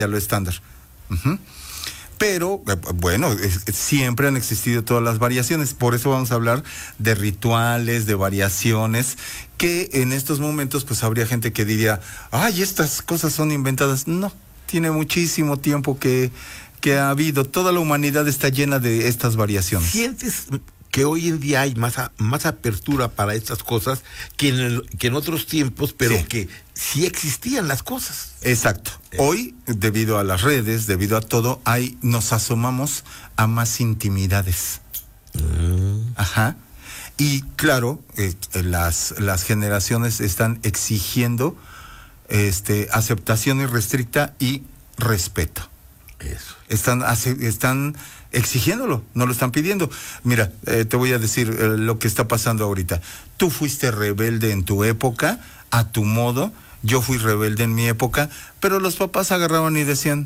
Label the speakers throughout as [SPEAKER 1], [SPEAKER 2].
[SPEAKER 1] lo estándar. Uh-huh. Pero, bueno, siempre han existido todas las variaciones. Por eso vamos a hablar de rituales, de variaciones, que en estos momentos pues habría gente que diría, ay, estas cosas son inventadas. No, tiene muchísimo tiempo que ha habido. Toda la humanidad está llena de estas variaciones.
[SPEAKER 2] ¿Sientes que hoy en día hay más apertura para estas cosas que en otros tiempos, pero sí, que sí existían las cosas?
[SPEAKER 1] Exacto. Hoy, debido a las redes, debido a todo, nos asomamos a más intimidades. Ajá. Y claro, las generaciones están exigiendo aceptación irrestricta y respeto.
[SPEAKER 2] Eso.
[SPEAKER 1] Están exigiéndolo, no lo están pidiendo. Mira, te voy a decir lo que está pasando ahorita. Tú fuiste rebelde en tu época, a tu modo. Yo fui rebelde en mi época, pero los papás agarraban y decían,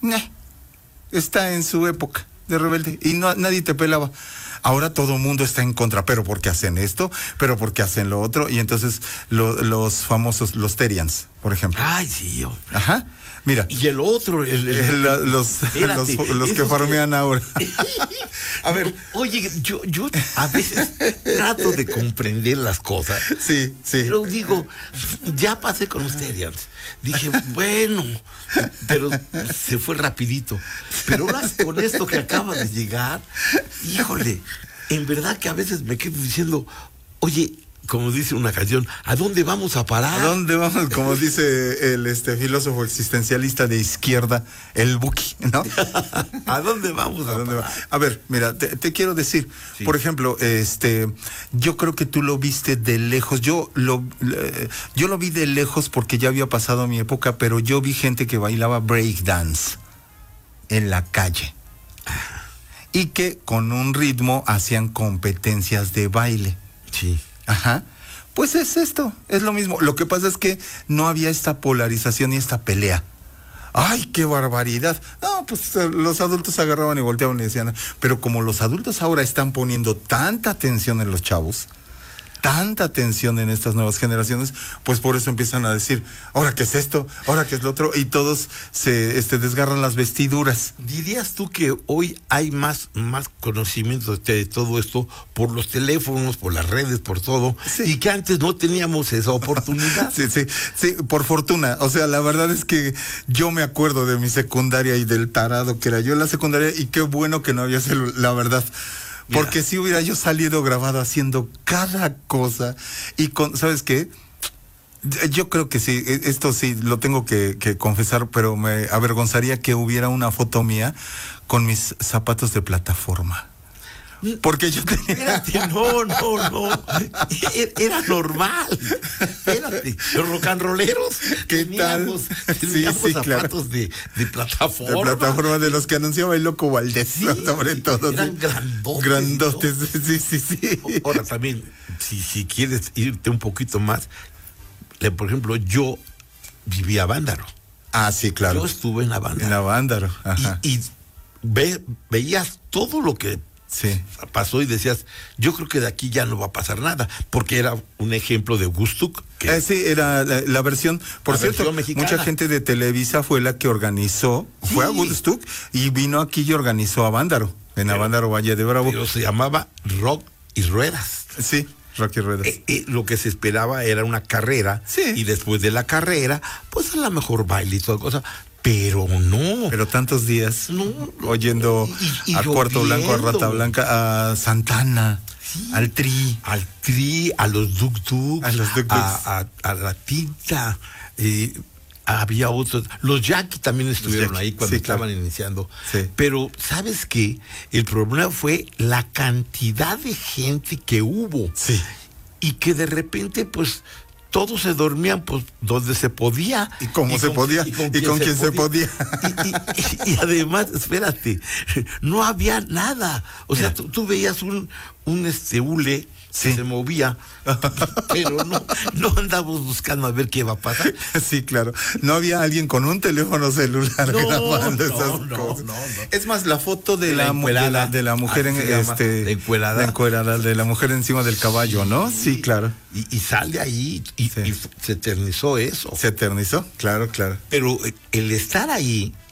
[SPEAKER 1] está en su época de rebelde, y nadie te pelaba. Ahora todo el mundo está en contra, pero ¿por qué hacen esto? ¿Pero por qué hacen lo otro? Y entonces los famosos, los Terians, por ejemplo.
[SPEAKER 2] Ay, sí, hombre.
[SPEAKER 1] Ajá. Mira.
[SPEAKER 2] Y el otro,
[SPEAKER 1] los que farmean ahora.
[SPEAKER 2] A ver, oye, yo a veces trato de comprender las cosas.
[SPEAKER 1] Sí.
[SPEAKER 2] Pero digo, ya pasé con los Terians. Dije, bueno, pero se fue rapidito. Pero ahora con esto que acaba de llegar, híjole, en verdad que a veces me quedo diciendo, oye, como dice una canción, ¿a dónde vamos a parar?
[SPEAKER 1] ¿A dónde vamos? Como dice el filósofo existencialista de izquierda, el Buki, ¿no?
[SPEAKER 2] ¿A dónde vamos a parar?
[SPEAKER 1] A ver, mira, te quiero decir,
[SPEAKER 2] sí,
[SPEAKER 1] por ejemplo, yo creo que tú lo viste de lejos. Yo lo vi de lejos porque ya había pasado mi época, pero yo vi gente que bailaba breakdance en la calle. Y que con un ritmo hacían competencias de baile.
[SPEAKER 2] Sí.
[SPEAKER 1] Ajá, pues es esto, es lo mismo. Lo que pasa es que no había esta polarización y esta pelea. ¡Ay, qué barbaridad! No, pues los adultos agarraban y volteaban y decían, pero como los adultos ahora están poniendo tanta atención en los chavos, tanta atención en estas nuevas generaciones, pues por eso empiezan a decir, ¿ahora qué es esto? ¿Ahora qué es lo otro? Y todos se desgarran las vestiduras.
[SPEAKER 2] ¿Dirías tú que hoy hay más conocimiento de todo esto por los teléfonos, por las redes, por todo,
[SPEAKER 1] sí,
[SPEAKER 2] y que antes no teníamos esa oportunidad?
[SPEAKER 1] Sí, por fortuna. O sea, la verdad es que yo me acuerdo de mi secundaria y del tarado que era yo en la secundaria, y qué bueno que no había celular, la verdad. Porque si hubiera yo salido grabado haciendo cada cosa y ¿sabes qué? Yo creo que sí, esto sí lo tengo que confesar, pero me avergonzaría que hubiera una foto mía con mis zapatos de plataforma. Porque yo tenía...
[SPEAKER 2] Espérate, no. Era normal. Espérate. Los rock and rolleros teníamos zapatos, claro, de plataforma.
[SPEAKER 1] De plataforma, de los que anunciaba el Loco Valdés,
[SPEAKER 2] sí,
[SPEAKER 1] sobre todo.
[SPEAKER 2] Eran
[SPEAKER 1] grandotes. Sí.
[SPEAKER 2] Ahora también, si quieres irte un poquito más, por ejemplo, yo vivía a Avándaro.
[SPEAKER 1] Ah, sí, claro.
[SPEAKER 2] Yo estuve en Avándaro.
[SPEAKER 1] En Avándaro, ajá.
[SPEAKER 2] Y veías todo lo que
[SPEAKER 1] sí
[SPEAKER 2] pasó y decías, yo creo que de aquí ya no va a pasar nada, porque era un ejemplo de Woodstock.
[SPEAKER 1] Sí, era la versión, por cierto, mexicana. Mucha gente de Televisa fue la que organizó, sí, fue a Woodstock y vino aquí y organizó Avándaro, en Avándaro, Valle de Bravo.
[SPEAKER 2] Pero se llamaba Rock y Ruedas.
[SPEAKER 1] Sí, Rock y Ruedas.
[SPEAKER 2] Lo que se esperaba era una carrera,
[SPEAKER 1] sí,
[SPEAKER 2] y después de la carrera, pues a lo mejor baile y toda cosa. Pero no.
[SPEAKER 1] Pero tantos días oyendo a Cuarto Blanco, a Rata Blanca, a Santana, sí, al Tri,
[SPEAKER 2] a los Duk Duk, a la Tinta, había otros. Los Jackie también estuvieron ahí cuando estaban iniciando.
[SPEAKER 1] Sí.
[SPEAKER 2] Pero, ¿sabes qué? El problema fue la cantidad de gente que hubo.
[SPEAKER 1] Sí.
[SPEAKER 2] Y que de repente, pues, todos se dormían pues donde se podía.
[SPEAKER 1] Y cómo se podía. Y con quién se podía.
[SPEAKER 2] Y además, espérate, no había nada. O sea, tú veías un hule
[SPEAKER 1] sí,
[SPEAKER 2] que se movía, pero no andábamos buscando a ver qué iba a pasar.
[SPEAKER 1] Sí, claro. No había alguien con un teléfono celular grabando esas cosas.
[SPEAKER 2] No.
[SPEAKER 1] Es más, la foto de la mujer
[SPEAKER 2] encuerada,
[SPEAKER 1] de la mujer encima del caballo, ¿no? Sí, claro.
[SPEAKER 2] Y sale ahí y se eternizó eso.
[SPEAKER 1] Se eternizó, claro.
[SPEAKER 2] Pero el estar ahí